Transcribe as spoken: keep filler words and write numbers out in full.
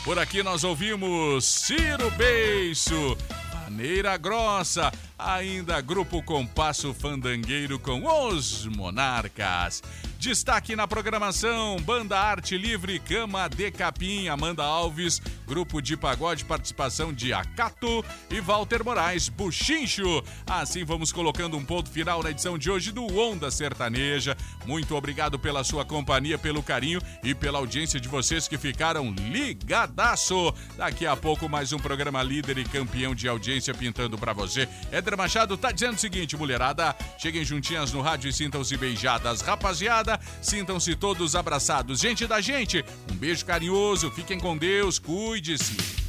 Por aqui nós ouvimos Ciro Beiço, Maneira Grossa, ainda Grupo Compasso Fandangueiro com Os Monarcas. Destaque na programação, Banda Arte Livre, Cama de Capim, Amanda Alves, Grupo de Pagode, participação de Acato e Walter Moraes, Buchincho. Assim vamos colocando um ponto final na edição de hoje do Onda Sertaneja. Muito obrigado pela sua companhia, pelo carinho e pela audiência de vocês que ficaram ligadaço. Daqui a pouco mais um programa líder e campeão de audiência pintando pra você. Éder Machado tá dizendo o seguinte, mulherada, cheguem juntinhas no rádio e sintam-se beijadas. Rapaziada, sintam-se todos abraçados. Gente da gente, um beijo carinhoso, fiquem com Deus, cuide-se.